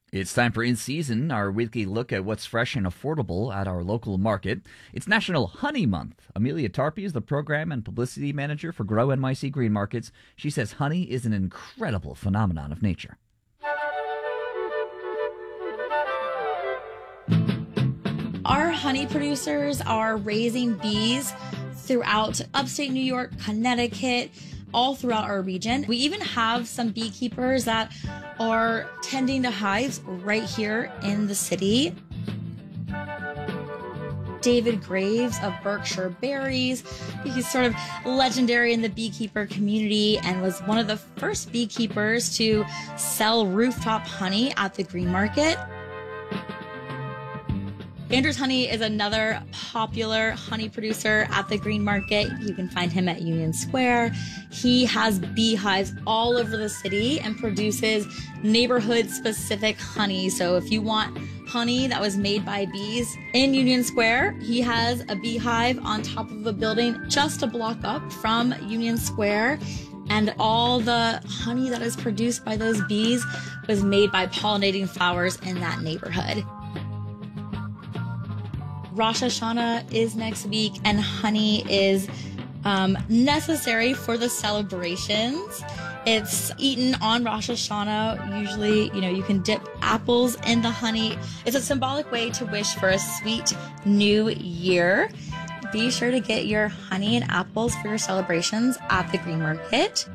It's time for In Season, our weekly look at what's fresh and affordable at our local market. It's National Honey Month. Amelia Tarpey is the program and publicity manager for Grow NYC Green Markets. She says honey is an incredible phenomenon of nature. Our honey producers are raising bees throughout upstate New York, Connecticut, all throughout our region. We even have some beekeepers that are tending to hives right here in the city. David Graves of Berkshire Berries. He's sort of legendary in the beekeeper community and was one of the first beekeepers to sell rooftop honey at the Green Market. Andrews Honey is another popular honey producer at the Green Market. You can find him at Union Square. He has beehives all over the city and produces neighborhood-specific honey. So if you want honey that was made by bees in Union Square, he has a beehive on top of a building just a block up from Union Square. And all the honey that is produced by those bees was made by pollinating flowers in that neighborhood. Rosh Hashanah is next week, and honey is necessary for the celebrations. It's eaten on Rosh Hashanah. Usually, you can dip apples in the honey. It's a symbolic way to wish for a sweet new year. Be sure to get your honey and apples for your celebrations at the Green Market.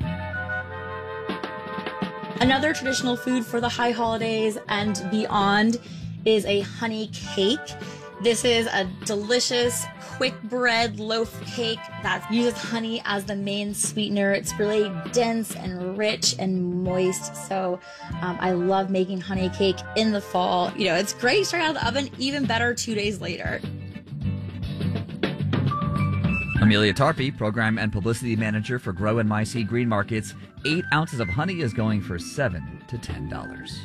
Another traditional food for the high holidays and beyond is a honey cake. This is a delicious, quick bread loaf cake that uses honey as the main sweetener. It's really dense and rich and moist. So I love making honey cake in the fall. It's great straight out of the oven, even better 2 days later. Amelia Tarpey, program and publicity manager for Grow NYC Green Markets. 8 ounces of honey is going for $7 to $10.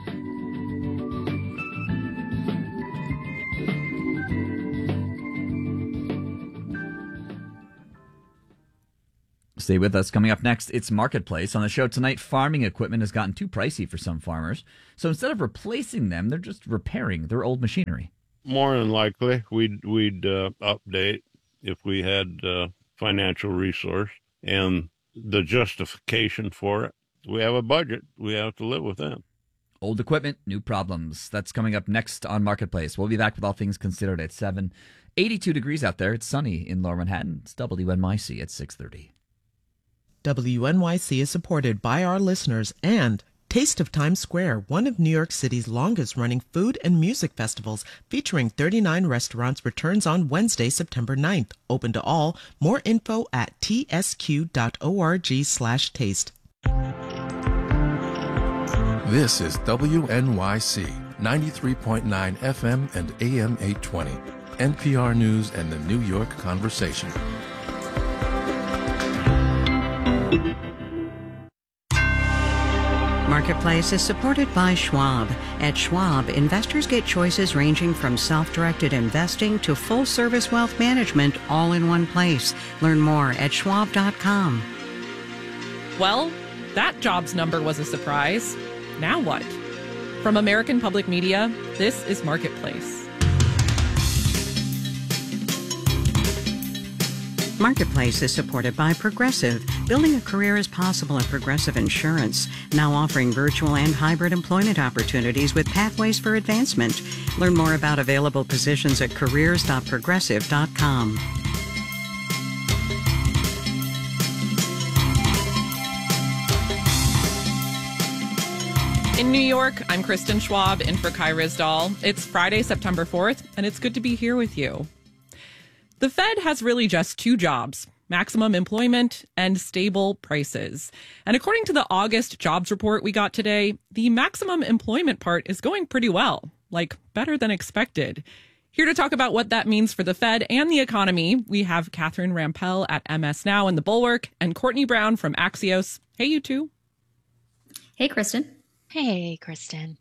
Stay with us. Coming up next, it's Marketplace. On the show tonight, farming equipment has gotten too pricey for some farmers. So instead of replacing them, they're just repairing their old machinery. More than likely, we'd update if we had financial resource and the justification for it. We have a budget. We have to live with that. Old equipment, new problems. That's coming up next on Marketplace. We'll be back with all things considered at 7. 82 degrees out there. It's sunny in Lower Manhattan. It's WNYC at 6:30. WNYC is supported by our listeners and Taste of Times Square, one of New York City's longest-running food and music festivals, featuring 39 restaurants, returns on Wednesday, September 9th. Open to all. More info at tsq.org/taste. This is WNYC 93.9 FM and AM 820. NPR News and the New York Conversation. Marketplace is supported by Schwab. At Schwab, investors get choices ranging from self-directed investing to full-service wealth management all in one place. Learn more at schwab.com. Well, that jobs number was a surprise. Now what? From American Public Media, this is Marketplace. Marketplace is supported by Progressive. Building a career is possible at Progressive Insurance, now offering virtual and hybrid employment opportunities with pathways for advancement. Learn more about available positions at careers.progressive.com. In New York, I'm Kristen Schwab in for Kai Rizdal. It's Friday, September 4th, and it's good to be here with you. The Fed has really just 2 jobs: maximum employment and stable prices. And according to the August jobs report we got today, the maximum employment part is going pretty well, like better than expected. Here to talk about what that means for the Fed and the economy, we have Catherine Rampell at MS Now and The Bulwark and Courtney Brown from Axios. Hey, you two. Hey, Kristen. Hey, Kristen.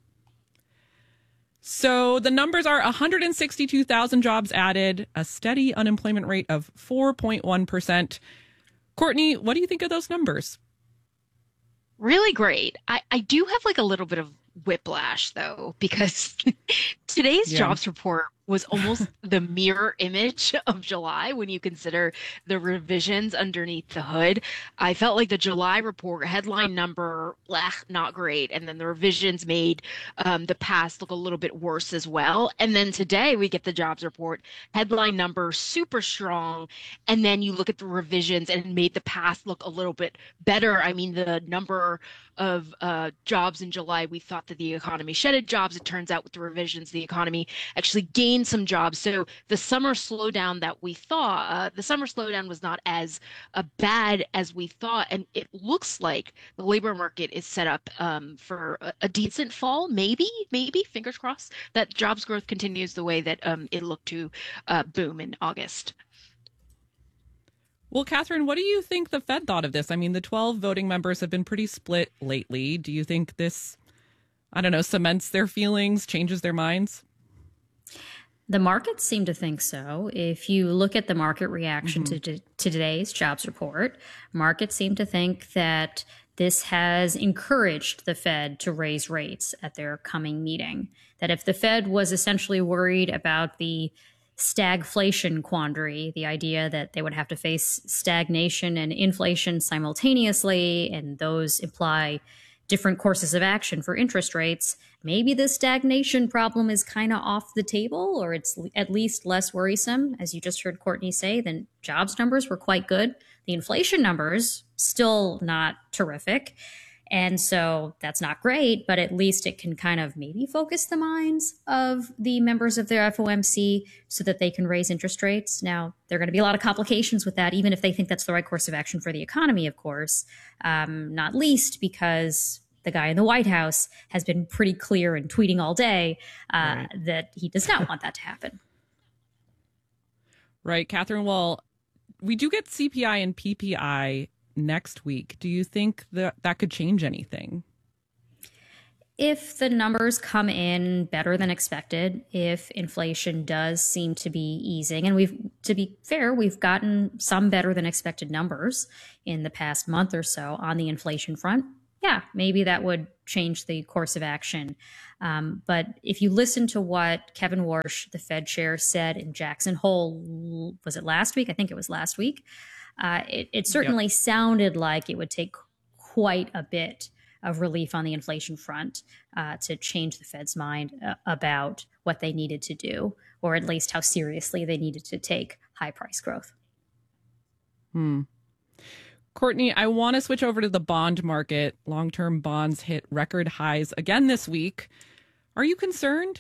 So the numbers are 162,000 jobs added, a steady unemployment rate of 4.1%. Courtney, what do you think of those numbers? Really great. I do have like a little bit of whiplash though, because today's jobs report was almost the mirror image of July when you consider the revisions underneath the hood. I felt like the July report headline number, not great. And then the revisions made the past look a little bit worse as well. And then today we get the jobs report headline number super strong. And then you look at the revisions and it made the past look a little bit better. I mean, the number of jobs in July, we thought that the economy shedded jobs. It turns out with the revisions, the economy actually gained some jobs. So the summer slowdown that we thought, the summer slowdown was not as bad as we thought. And it looks like the labor market is set up for a decent fall, maybe, fingers crossed, that jobs growth continues the way that it looked to boom in August. Well, Catherine, what do you think the Fed thought of this? I mean, the 12 voting members have been pretty split lately. Do you think this, I don't know, cements their feelings, changes their minds? The markets seem to think so. If you look at the market reaction to today's jobs report, markets seem to think that this has encouraged the Fed to raise rates at their coming meeting. That if the Fed was essentially worried about the stagflation quandary, the idea that they would have to face stagnation and inflation simultaneously, and those imply different courses of action for interest rates, maybe the stagnation problem is kind of off the table, or it's at least less worrisome. As you just heard Courtney say, then jobs numbers were quite good. The inflation numbers still not terrific. And so that's not great, but at least it can kind of maybe focus the minds of the members of their FOMC so that they can raise interest rates. Now, there are going to be a lot of complications with that, even if they think that's the right course of action for the economy, of course, not least because the guy in the White House has been pretty clear and tweeting all day that he does not want that to happen. Right, Catherine. Well, we do get CPI and PPI next week. Do you think that could change anything? If the numbers come in better than expected, if inflation does seem to be easing, and to be fair, we've gotten some better than expected numbers in the past month or so on the inflation front, yeah, maybe that would change the course of action. But if you listen to what Kevin Warsh, the Fed chair, said in Jackson Hole, was it last week? I think it was last week. It certainly sounded like it would take quite a bit of relief on the inflation front to change the Fed's mind about what they needed to do, or at least how seriously they needed to take high price growth. Courtney, I want to switch over to the bond market. Long-term bonds hit record highs again this week. Are you concerned?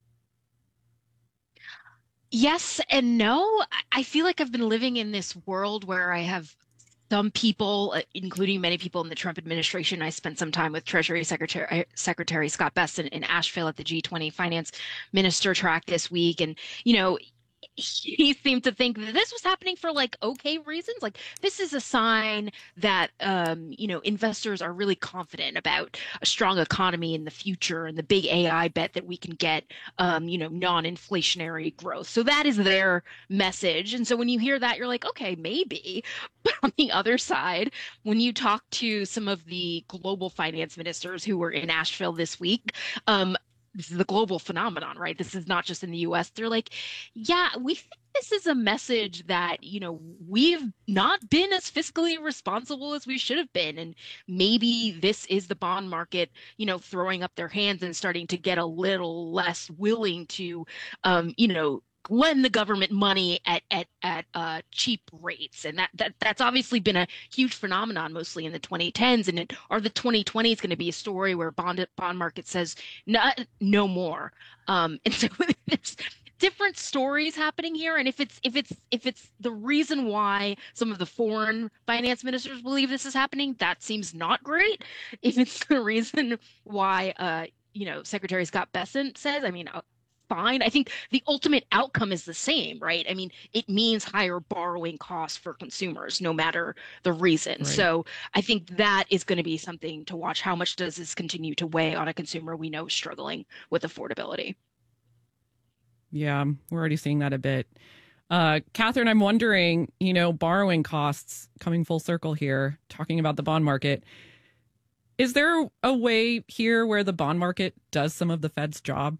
Yes and no. I feel like I've been living in this world where I have some people, including many people in the Trump administration. I spent some time with Treasury Secretary Scott Bessent in Asheville at the G20 finance minister track this week. And, he seemed to think that this was happening for like okay reasons. Like this is a sign that investors are really confident about a strong economy in the future and the big AI bet that we can get non-inflationary growth. So that is their message. And so when you hear that, you're like, okay, maybe. But on the other side, when you talk to some of the global finance ministers who were in Asheville this week, this is the global phenomenon, right? This is not just in the US. They're like, yeah, we think this is a message that, we've not been as fiscally responsible as we should have been. And maybe this is the bond market, throwing up their hands and starting to get a little less willing to, lend the government money at cheap rates. And that's obviously been a huge phenomenon, mostly in the 2010s. And are the 2020s going to be a story where bond market says no more? And so there's different stories happening here. And if it's the reason why some of the foreign finance ministers believe this is happening, that seems not great. If it's the reason why Secretary Scott Bessent says, fine. I think the ultimate outcome is the same, right? I mean, it means higher borrowing costs for consumers, no matter the reason. Right. So I think that is going to be something to watch. How much does this continue to weigh on a consumer we know is struggling with affordability? Yeah, we're already seeing that a bit. Catherine, I'm wondering, borrowing costs, coming full circle here, talking about the bond market. Is there a way here where the bond market does some of the Fed's job?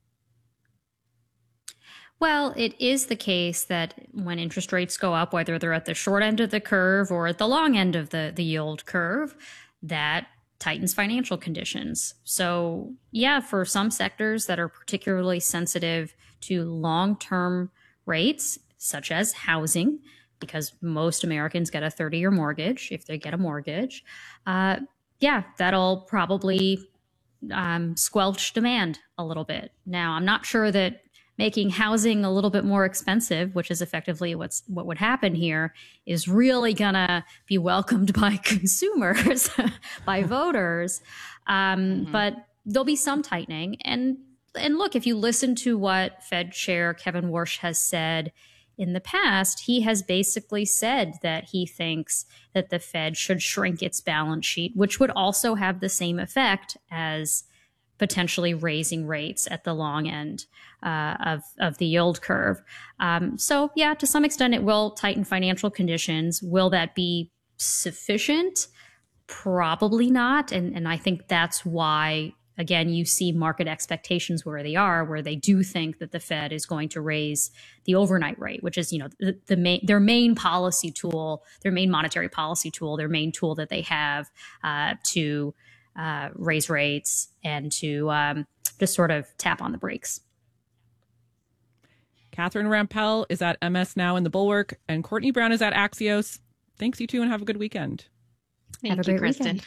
Well, it is the case that when interest rates go up, whether they're at the short end of the curve or at the long end of the yield curve, that tightens financial conditions. So, yeah, for some sectors that are particularly sensitive to long-term rates, such as housing, because most Americans get a 30-year mortgage if they get a mortgage, that'll probably squelch demand a little bit. Now, I'm not sure that making housing a little bit more expensive, which is effectively what would happen here, is really gonna be welcomed by consumers, by voters. But there'll be some tightening. And look, if you listen to what Fed Chair Kevin Warsh has said in the past, he has basically said that he thinks that the Fed should shrink its balance sheet, which would also have the same effect as potentially raising rates at the long end of the yield curve. So, yeah, to some extent, it will tighten financial conditions. Will that be sufficient? Probably not. And I think that's why, again, you see market expectations where they are, where they do think that the Fed is going to raise the overnight rate, which is, their main policy tool, their main monetary policy tool, their main tool that they have to raise rates and to just sort of tap on the brakes. Catherine Rampell is at MS Now in the Bulwark, and Courtney Brown is at Axios. Thanks, you two, and have a good weekend. Thank you, Kristen.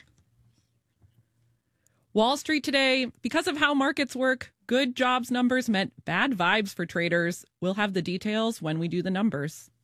Wall Street today, because of how markets work, good jobs numbers meant bad vibes for traders. We'll have the details when we do the numbers.